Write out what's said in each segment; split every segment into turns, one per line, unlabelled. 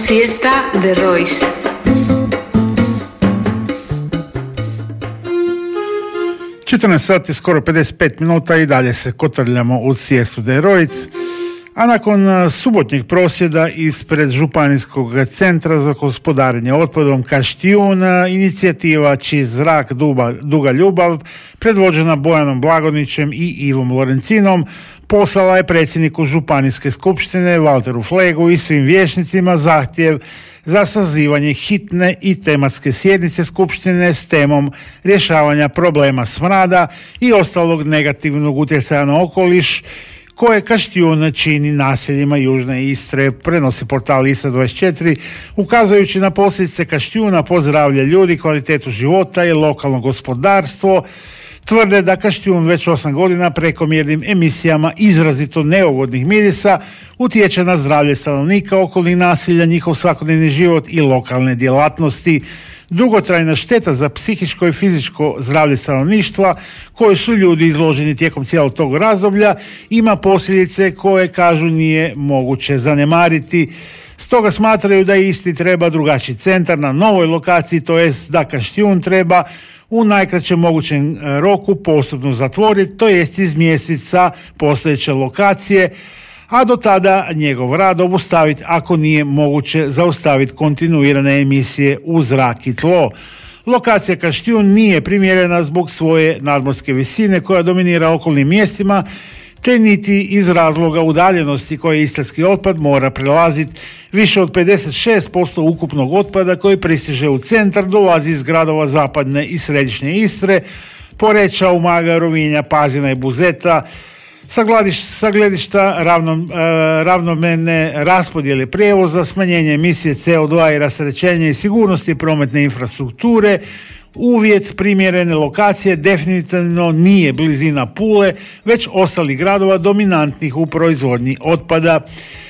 Siesta de Royce.
Sati, skoro 55 minuta i dalje se kotrljamo u Siestu de Royce. A nakon subotnjeg prosvjeda ispred Županijskog centra za gospodarenje otpadom Kaštijun, inicijativa Čist zrak duga ljubav, predvođena Bojanom Blagonićem i Ivom Lorencinom, poslala je predsjedniku Županijske skupštine Valteru Flegu i svim vijećnicima zahtjev za sazivanje hitne i tematske sjednice skupštine s temom rješavanja problema smrada i ostalog negativnog utjecaja na okoliš koje Kaštijun čini naseljima Južne Istre, prenosi portal Istra 24, ukazujući na posljedice Kaštijuna po zdravlje ljudi, kvalitetu života i lokalno gospodarstvo. Tvrde da Kaštijun već 8 godina prekomjernim emisijama izrazito neugodnih mirisa utječe na zdravlje stanovnika, okolnih naselja, njihov svakodnevni život i lokalne djelatnosti. Dugotrajna šteta za psihičko i fizičko zdravlje stanovništva koje su ljudi izloženi tijekom cijelog tog razdoblja ima posljedice koje, kažu, nije moguće zanemariti. Stoga smatraju da isti treba drugačiji centar na novoj lokaciji, to jest da Kaštijun treba u najkraćem mogućem roku postupno zatvoriti, to jest izmjestiti sa postojeće lokacije, a do tada njegov rad obustaviti ako nije moguće zaustaviti kontinuirane emisije u zrak i tlo. Lokacija Kaštijun nije primjerena zbog svoje nadmorske visine koja dominira okolnim mjestima, te niti iz razloga udaljenosti koje istarski otpad mora prelaziti. Više od 56% ukupnog otpada koji pristiže u centar dolazi iz gradova zapadne i središnje Istre, Poreča, Umaga, Rovinja, Pazina i Buzeta. Sa gledišta ravnomerne raspodjele prijevoza, smanjenje emisije CO2 i rasterećenje i sigurnosti prometne infrastrukture, uvjet primjerene lokacije definitivno nije blizina Pule, već ostalih gradova dominantnih u proizvodnji otpada.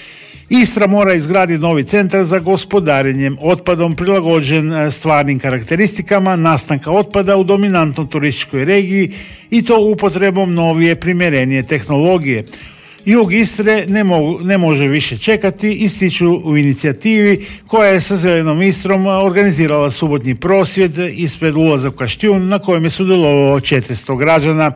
Istra mora izgraditi novi centar za gospodarenjem otpadom prilagođen stvarnim karakteristikama nastanka otpada u dominantnoj turističkoj regiji i to upotrebom novije primjerenije tehnologije. Jug Istre ne može više čekati, ističu u inicijativi koja je sa Zelenom Istrom organizirala subotnji prosvjed ispred ulaza u Kaštijun na kojem je sudjelovalo 400 građana.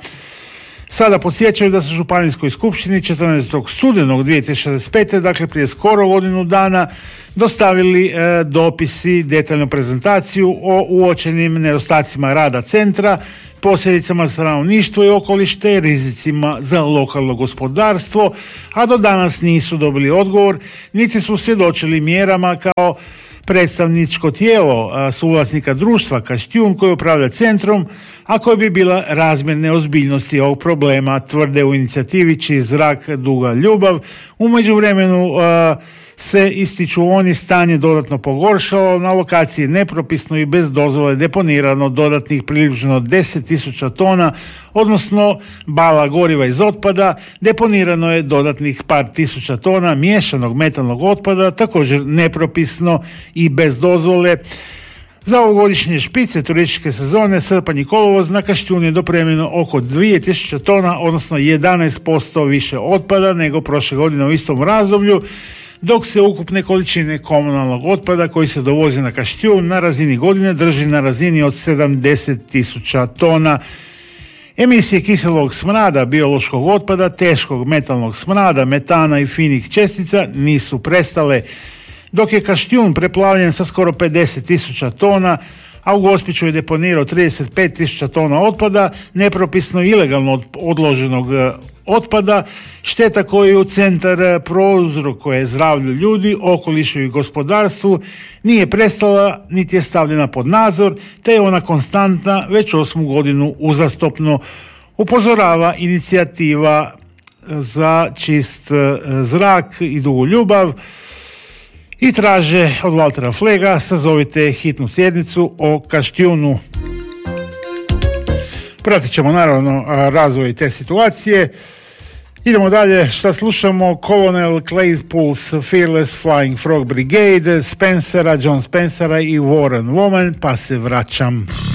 Sada podsjećaju da su Županijskoj skupštini 14. studenog 2065. dakle prije skoro godinu dana dostavili dopisi, detaljnu prezentaciju o uočenim nedostacima rada centra, posljedicama za stanovništvo i okoliš te rizicima za lokalno gospodarstvo, a do danas nisu dobili odgovor, niti su svjedočili mjerama kao predstavničko tijelo suvlasnika društva Kaštijun koji upravlja centrom, a koja bi bila razmjerne ozbiljnosti ovog problema, tvrde u inicijativi Čist zrak duga ljubav. U međuvremenu se, ističu oni, stanje dodatno pogoršalo, na lokaciji nepropisno i bez dozvole deponirano dodatnih približno 10.000 tona, odnosno bala goriva iz otpada, deponirano je dodatnih par tisuća tona miješanog metalnog otpada, također nepropisno i bez dozvole. Za ovogodišnje špice turističke sezone srpanj i kolovoz na Kaštijun je dopremljeno oko 2000 tona, odnosno 11% više otpada nego prošle godine u istom razdoblju, dok se ukupne količine komunalnog otpada koji se dovozi na Kaštijun na razini godine drži na razini od 70.000 tona. Emisije kiselog smrada, biološkog otpada, teškog metalnog smrada, metana i finih čestica nisu prestale. Dok je Kaštijun preplavljen sa skoro 50.000 tona, a u Gospiću je deponirao 35.000 tona otpada, nepropisno ilegalno odloženog otpada, šteta koju centar prouzrokuje zdravlju ljudi, okolišu i gospodarstvu nije prestala niti je stavljena pod nadzor, te je ona konstantna već 8. godinu uzastopno, upozorava inicijativa za čist zrak i dugu ljubav i traže od Valtera Flega sazovite hitnu sjednicu o Kaštijunu. Pratit ćemo naravno razvoj te situacije. Idemo dalje, šta slušamo? Colonel Claypool's Fearless Flying Frog Brigade, Spencera, John Spencera i Warren Woman, pa se vraćam.